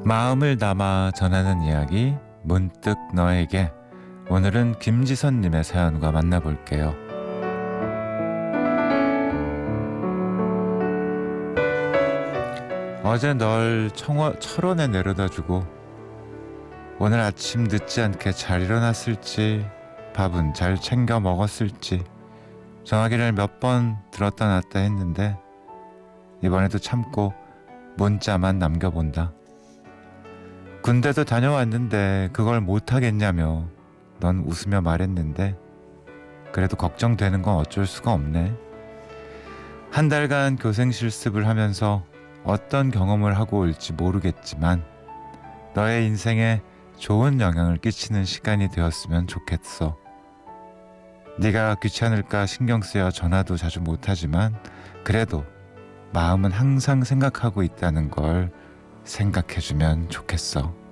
마음을 담아 전하는 이야기 문득 너에게. 오늘은 김지선님의 사연과 만나볼게요. 어제 널 철원에 내려다주고 오늘 아침 늦지 않게 잘 일어났을지, 밥은 잘 챙겨 먹었을지 전화기를 몇 번 들었다 놨다 했는데 이번에도 참고 문자만 남겨본다. 군대도 다녀왔는데 그걸 못하겠냐며 넌 웃으며 말했는데 그래도 걱정되는 건 어쩔 수가 없네. 한 달간 교생 실습을 하면서 어떤 경험을 하고 올지 모르겠지만 너의 인생에 좋은 영향을 끼치는 시간이 되었으면 좋겠어. 네가 귀찮을까 신경 쓰여 전화도 자주 못하지만 그래도 마음은 항상 생각하고 있다는 걸 생각해주면 좋겠어.